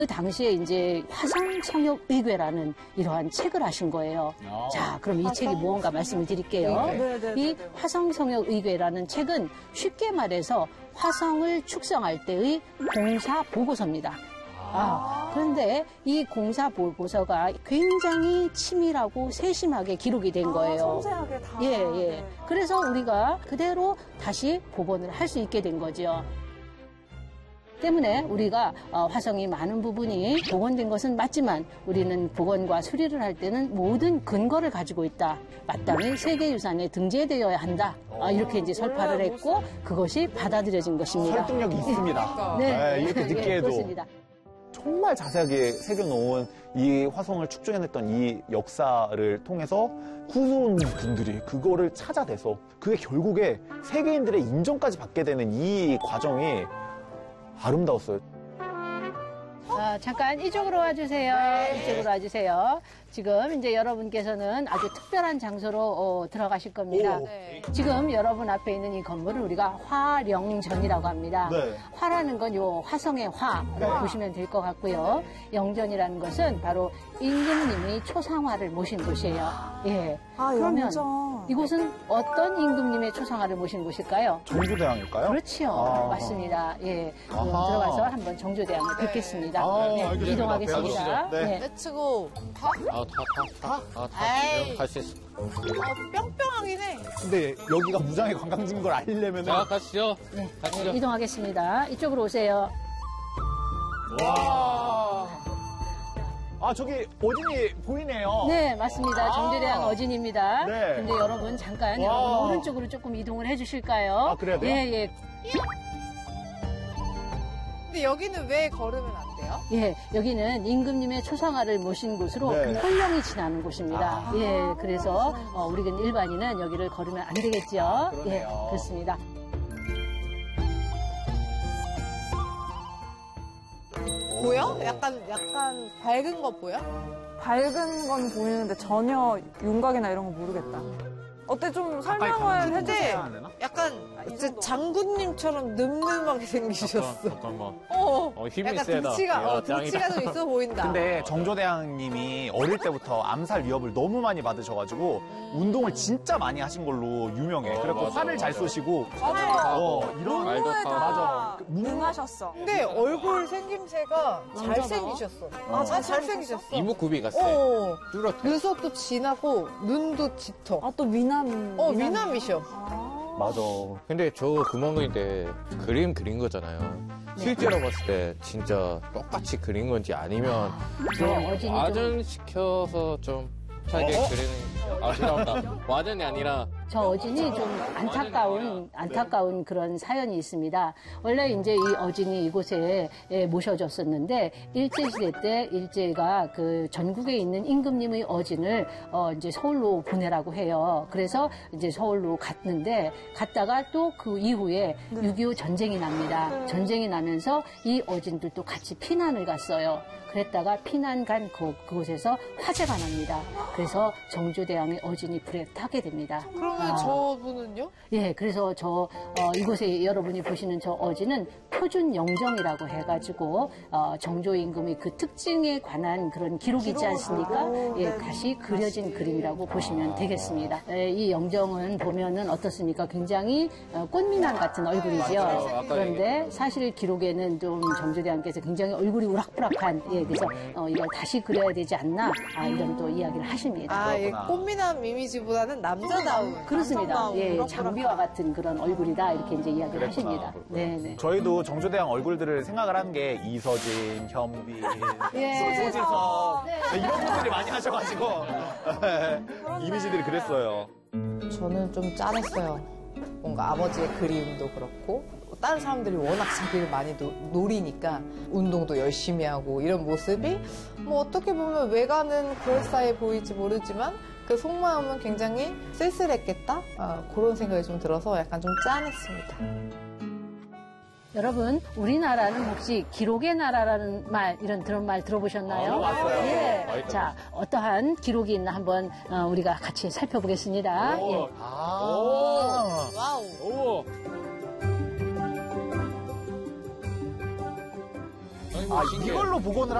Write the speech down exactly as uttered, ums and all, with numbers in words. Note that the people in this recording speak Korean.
그 당시에 이제 화성성역의궤라는 이러한 책을 하신 거예요. 아. 자, 그럼 이 책이 무언가 말씀을 드릴게요. 네, 네, 네, 이 화성성역의궤라는 책은 쉽게 말해서 화성을 축성할 때의 공사 보고서입니다. 아, 그런데 이 공사 보고서가 굉장히 치밀하고 세심하게 기록이 된 거예요. 아, 섬세하게 다. 예, 예. 그래서 우리가 그대로 다시 복원을 할 수 있게 된 거죠. 때문에 우리가 화성이 많은 부분이 복원된 것은 맞지만 우리는 복원과 수리를 할 때는 모든 근거를 가지고 있다. 마땅히 세계유산에 등재되어야 한다. 이렇게 이제 설파를 했고 그것이 받아들여진 것입니다. 설득력이 있습니다. 네, 네, 이렇게 듣기에도. 예, 그렇습니다. 정말 자세하게 새겨놓은 이 화성을 축조해냈던 이 역사를 통해서 후손 분들이 그거를 찾아내서 그게 결국에 세계인들의 인정까지 받게 되는 이 과정이 아름다웠어요. 아, 잠깐 이쪽으로 와주세요. 네. 이쪽으로 와주세요. 지금 이제 여러분께서는 아주 특별한 장소로 어, 들어가실 겁니다. 네. 지금 여러분 앞에 있는 이 건물을 우리가 화령전이라고 합니다. 네. 화라는 건 요 화성의 화라고 네. 보시면 될 것 같고요. 영전이라는 것은 바로 임금님이 초상화를 모신 곳이에요. 예. 아, 그러면 영전. 이곳은 어떤 임금님의 초상화를 모신 곳일까요? 정조대왕일까요? 그렇지요. 아. 맞습니다. 예. 그럼 들어가서 한번 정조대왕을 네. 뵙겠습니다. 아, 네. 알겠습니다. 이동하겠습니다. 네. 네. 렛츠고. 타? 아, 타, 타, 타. 아, 타. 갈 수 있어. 아, 뿅뿅하긴 해. 근데 여기가 무장의 관광지인 걸 알리려면. 자, 가시죠. 네. 가시죠. 이동하겠습니다. 이쪽으로 오세요. 와. 아, 저기 어진이 보이네요. 네, 맞습니다. 아. 정조대왕 어진입니다. 네. 근데 여러분 잠깐 와. 여러분 오른쪽으로 조금 이동을 해주실까요? 아, 그래야 돼요? 예, 예. 근데 여기는 왜 걸으면 안 돼요? 예, 여기는 임금님의 초상화를 모신 곳으로 네. 홀령이 지나는 곳입니다. 아. 예, 그래서 어, 우리는 일반인은 여기를 걸으면 안 되겠죠. 그러네요. 예, 그렇습니다. 보여? 약간, 약간 밝은 거 보여? 밝은 건 보이는데 전혀 윤곽이나 이런 거 모르겠다. 어때 좀 설명을 해주세요. 약간 진짜 장군님처럼 늠름하게 생기셨어. 잠깐만. 어, 어, 힘이 약간 세다. 등치가, 이야, 어, 등치가 좀 있어 보인다. 근데 정조대왕님이 어릴 때부터 암살 위협을 너무 많이 받으셔가지고 음. 운동을 진짜 많이 하신 걸로 유명해. 어, 그래서 맞아, 활을 잘 맞아. 쏘시고 맞아. 어, 이런 말도 문무에 다 다 맞아. 능하셨어. 근데 얼굴 생김새가 잘생기셨어. 아, 잘, 잘생기셨어. 이목구비가 세. 어, 뚜렷해. 눈썹도 진하고, 눈도 짙어. 아, 또 미남. 어, 미남이셔. 아. 맞아. 근데 저 구멍근인데 그림 그린 거잖아요. 실제로 봤을 때 진짜 똑같이 그린 건지 아니면 좀 네, 어진이 좀- 와전시켜서 좀 차게 어? 그리는. 아, 죄송합니다. 와전이 아니라 저 어진이 좀 안타까운 안타까운 그런 사연이 있습니다. 원래 이제 이 어진이 이곳에 예, 모셔졌었는데 일제 시대 때 일제가 그 전국에 있는 임금님의 어진을 어 이제 서울로 보내라고 해요. 그래서 이제 서울로 갔는데 갔다가 또 그 이후에 네. 육이오 전쟁이 납니다. 네. 전쟁이 나면서 이 어진들도 같이 피난을 갔어요. 그랬다가 피난 간 그, 그곳에서 화재가 납니다. 그래서 정조대왕의 어진이 불에 타게 됩니다. 그러면 아. 저분은요? 예, 그래서 저 어, 이곳에 여러분이 보시는 저 어진은 표준 영정이라고 해가지고 어, 정조 임금의 그 특징에 관한 그런 기록이 있지 않습니까? 오, 예, 네. 다시 그려진 그림이라고 보시면 되겠습니다. 예, 이 영정은 보면은 어떻습니까? 굉장히 어, 꽃미남 같은 얼굴이죠. 맞아요. 아까 그런데 사실 기록에는 좀 정조대왕께서 굉장히 얼굴이 우락부락한 예, 그래서 어, 이걸 다시 그려야 되지 않나 아, 이런 또 이야기를 하십니다. 아, 예, 그렇구나. 꽃미남 이미지보다는 남자다운. 그렇습니다. 남성다운 예, 우락부락한. 장비와 같은 그런 얼굴이다 이렇게 이제 이야기를 그랬구나. 하십니다. 그렇구나. 네, 네. 저희도 정조대왕 얼굴들을 생각을 하는 게 이서진, 현빈, 예. 소지섭 네, 이런 분들이 많이 하셔가지고 이미지들이 그랬어요. 저는 좀 짠했어요. 뭔가 아버지의 그리움도 그렇고 다른 사람들이 워낙 자기를 많이 노, 노리니까 운동도 열심히 하고 이런 모습이 뭐 어떻게 보면 외관은 그럴싸해 보일지 모르지만 그 속마음은 굉장히 쓸쓸했겠다? 아, 그런 생각이 좀 들어서 약간 좀 짠했습니다. 여러분, 우리나라는 혹시 기록의 나라라는 말, 이런 그런 말 들어보셨나요? 아, 맞아요. 예. 많이 자, 어떠한 기록이 있나 한번 어, 우리가 같이 살펴보겠습니다. 예. 아. 와우. 오. 아니 너무 아, 신기해요. 이걸로 복원을